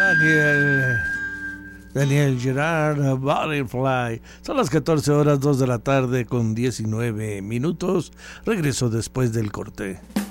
Daniel Gerard, Butterfly. Son las 14 horas 2 de la tarde con 19 minutos. Regreso después del corte.